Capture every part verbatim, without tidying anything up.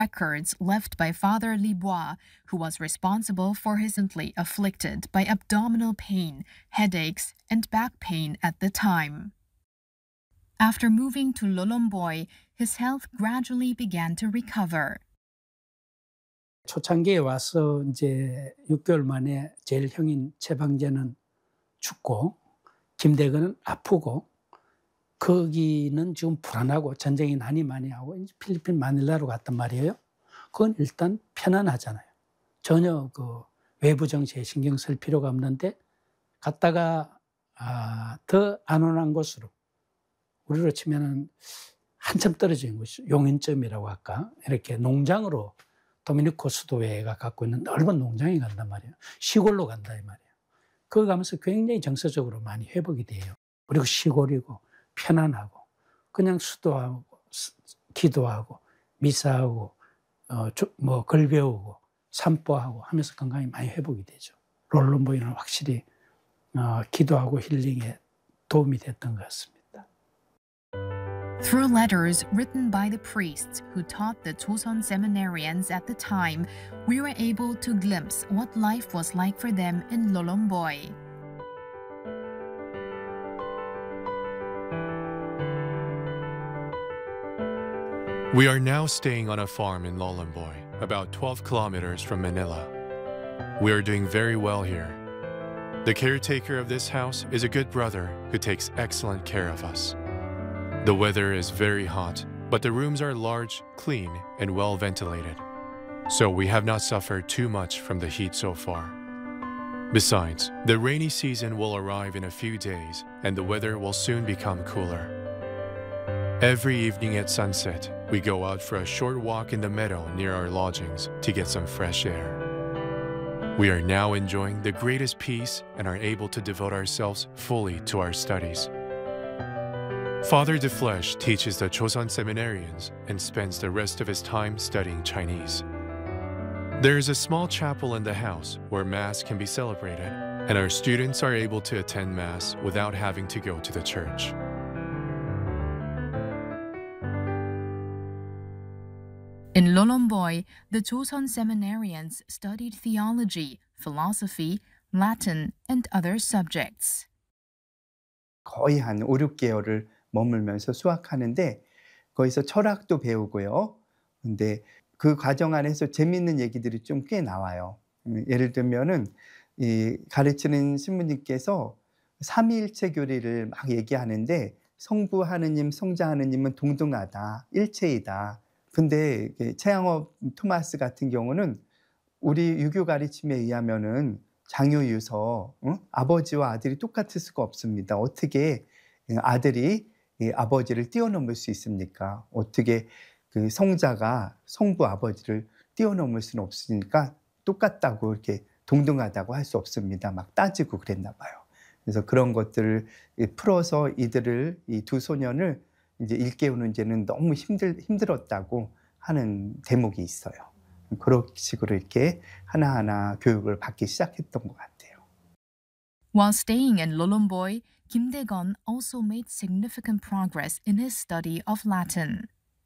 records left by Father Libois, who was responsible for his recently afflicted by abdominal pain, headaches, and back pain at the time. After moving to Lolomboy, his health gradually began to recover. 초창기에 와서 이제 육 개월 만에 제일 형인 최방재는 죽고 김대건은 아프고 거기는 지금 불안하고 전쟁이 난이 많이 하고 이제 필리핀 마닐라로 갔단 말이에요. 그건 일단 편안하잖아요. 전혀 그 외부 정치에 신경 쓸 필요가 없는데 갔다가 아, 더 안온한 곳으로 우리로 치면은 한참 떨어진 곳이 용인점이라고 할까? 이렇게 농장으로 도미니코 수도회가 갖고 있는 넓은 농장에 간단 말이에요. 시골로 간다 이 말이에요. 그거 가면서 굉장히 정서적으로 많이 회복이 돼요. 그리고 시골이고 편안하고 그냥 수도하고 기도하고 미사하고 어, 뭐 글 배우고 산보하고 하면서 건강이 많이 회복이 되죠. 롤런보이는 확실히 어, 기도하고 힐링에 도움이 됐던 것 같습니다. Through letters written by the priests who taught the Choson seminarians at the time, we were able to glimpse what life was like for them in Lolomboy. We are now staying on a farm in Lolomboy, about twelve kilometers from Manila. We are doing very well here. The caretaker of this house is a good brother who takes excellent care of us. The weather is very hot, but the rooms are large, clean, and well ventilated. So we have not suffered too much from the heat so far. Besides, the rainy season will arrive in a few days, and the weather will soon become cooler. Every evening at sunset, we go out for a short walk in the meadow near our lodgings to get some fresh air. We are now enjoying the greatest peace and are able to devote ourselves fully to our studies. Father Deflesh teaches the Choson seminarians and spends the rest of his time studying Chinese. There is a small chapel in the house where Mass can be celebrated, and our students are able to attend Mass without having to go to the church. In Lolomboy, the Choson seminarians studied theology, philosophy, Latin, and other subjects. 거의 한 오, 육 개월을 머물면서 수학하는데 거기서 철학도 배우고요. 근데 그 과정 안에서 재미있는 얘기들이 좀 꽤 나와요. 예를 들면은 이 가르치는 신부님께서 삼위일체 교리를 막 얘기하는데 성부 하느님, 성자 하느님은 동등하다, 일체이다. 근데 최양업 토마스 같은 경우는 우리 유교 가르침에 의하면은 장유유서, 응? 아버지와 아들이 똑같을 수가 없습니다. 어떻게 아들이 아버지를 뛰어넘을 수 있습니까? 어떻게 그 성자가 성부 아버지를 뛰어넘을 수는 없으니까 똑같다고 이렇게 동등하다고 할 수 없습니다. 막 따지고 그랬나 봐요. 그래서 그런 것들을 풀어서 이들을 이 두 소년을 이제 일깨우는 데는 너무 힘들 힘들었다고 하는 대목이 있어요. 그런 식으로 이렇게 하나하나 교육을 받기 시작했던 것 같아요. While staying in Lolomboy, Kim Dae-gon also made significant progress in his study of Latin.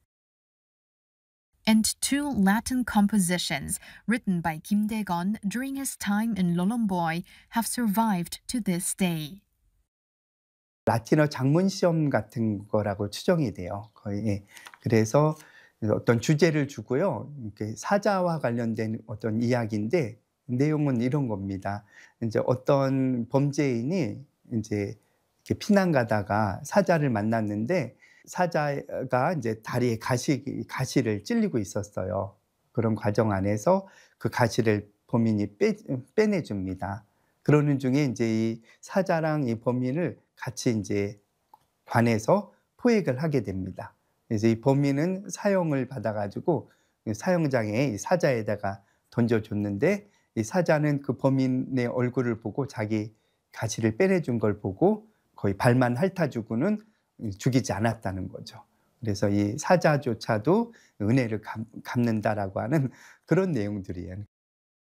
And two Latin compositions written by Kim Dae-gon during his time in Lolomboy have survived to this day. 라틴어 작문 시험 같은 거라고 추정이 돼요. 거의. 그래서 어떤 주제를 주고요. 이렇게 사자와 관련된 어떤 이야기인데 내용은 이런 겁니다. 이제 어떤 범죄인이 이제 이렇게 피난 가다가 사자를 만났는데 사자가 이제 다리에 가시 가시를 찔리고 있었어요. 그런 과정 안에서 그 가시를 범인이 빼 빼내 줍니다. 그러는 중에 이제 이 사자랑 이 범인을 같이 이제 관해서 포획을 하게 됩니다. 그래서 이 범인은 사형을 받아가지고 사형장에 이 사자에다가 던져줬는데 이 사자는 그 범인의 얼굴을 보고 자기 가시를 빼내준 걸 보고 거의 발만 핥아주고는 죽이지 않았다는 거죠. 그래서 이 사자조차도 은혜를 갚는다라고 하는 그런 내용들이에요.